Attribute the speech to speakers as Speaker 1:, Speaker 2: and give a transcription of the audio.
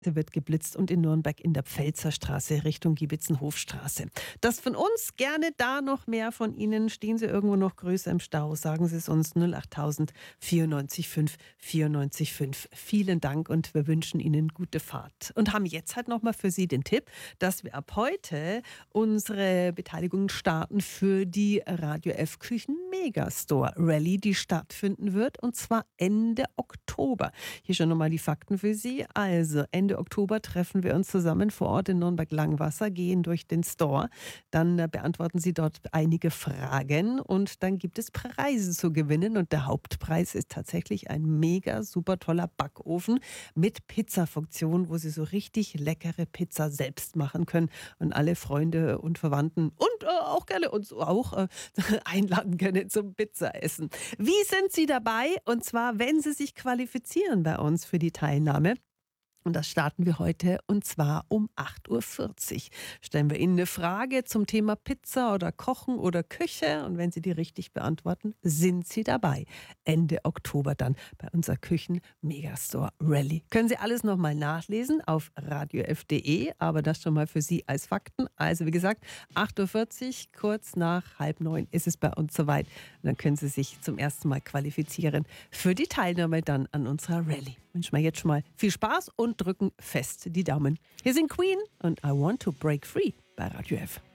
Speaker 1: wird geblitzt und in Nürnberg in der Pfälzerstraße Richtung Giebitzenhofstraße. Das von uns, gerne da noch mehr von Ihnen. Stehen Sie irgendwo noch größer im Stau, sagen Sie es uns 08000 94 5 94 5. Vielen Dank und wir wünschen Ihnen gute Fahrt. Und haben jetzt halt nochmal für Sie den Tipp, dass wir ab heute unsere Beteiligung starten für die Radio F Küchen Megastore Rally, die stattfinden wird, und zwar Ende Oktober. Hier schon nochmal die Fakten für Sie. Also Ende Oktober treffen wir uns zusammen vor Ort in Nürnberg-Langwasser, gehen durch den Store. Dann beantworten Sie dort einige Fragen und dann gibt es Preise zu gewinnen. Und der Hauptpreis ist tatsächlich ein mega super toller Backofen mit Pizzafunktion, wo Sie so richtig leckere Pizza selbst machen können und alle Freunde und Verwandten und auch gerne uns auch einladen können zum Pizzaessen. Wie sind Sie dabei? Und zwar, wenn Sie sich qualifizieren bei uns für die Teilnahme. Und das starten wir heute, und zwar um 8:40 Uhr. Stellen wir Ihnen eine Frage zum Thema Pizza oder Kochen oder Küche. Und wenn Sie die richtig beantworten, sind Sie dabei. Ende Oktober dann bei unserer Küchen-Megastore Rally. Können Sie alles nochmal nachlesen auf radiof.de, aber das schon mal für Sie als Fakten. Also wie gesagt, 8:40 Uhr, kurz nach 8:30 ist es bei uns soweit. Und dann können Sie sich zum ersten Mal qualifizieren für die Teilnahme dann an unserer Rally. Wünschen wir jetzt schon mal viel Spaß und drücken fest die Daumen. Hier sind Queen und I Want to Break Free bei Radio F.